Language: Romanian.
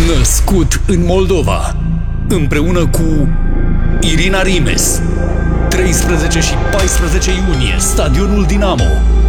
Născut în Moldova, împreună cu Irina Rimes. 13 și 14 iunie, Stadionul Dinamo.